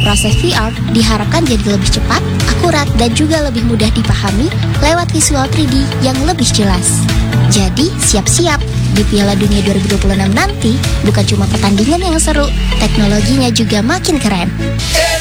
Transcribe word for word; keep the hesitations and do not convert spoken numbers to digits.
Proses V R diharapkan jadi lebih cepat, akurat, dan juga lebih mudah dipahami lewat visual tiga D yang lebih jelas. Jadi, siap-siap, di Piala Dunia dua ribu dua puluh enam nanti bukan cuma pertandingan yang seru, teknologinya juga makin keren.